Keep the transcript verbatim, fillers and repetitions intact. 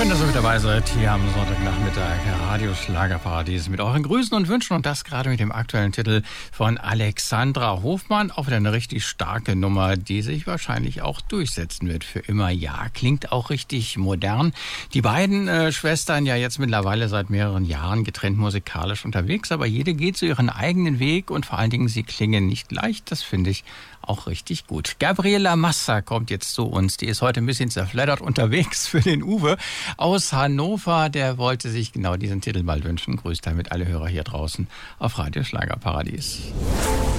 Schön, dass ihr mit dabei seid hier am Sonntagnachmittag. Radio Schlagerparadies mit euren Grüßen und Wünschen und das gerade mit dem aktuellen Titel von Alexandra Hofmann. Auch wieder eine richtig starke Nummer, die sich wahrscheinlich auch durchsetzen wird für immer. Ja, klingt auch richtig modern. Die beiden äh, Schwestern ja jetzt mittlerweile seit mehreren Jahren getrennt musikalisch unterwegs, aber jede geht so ihren eigenen Weg und vor allen Dingen sie klingen nicht gleich. Das finde ich auch richtig gut. Gabriela Massa kommt jetzt zu uns. Die ist heute ein bisschen zerfleddert unterwegs für den Uwe aus Hannover. Der wollte sich genau diesen Titel mal wünschen. Grüßt damit alle Hörer hier draußen auf Radio Schlagerparadies.